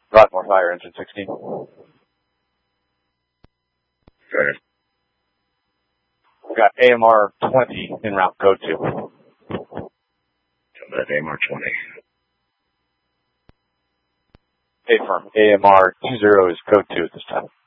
Broadmoor Fire Engine 16. Fair. We've got AMR 20 in route code 2. That's AMR 20. Affirm. AMR 20 is code 2 at this time.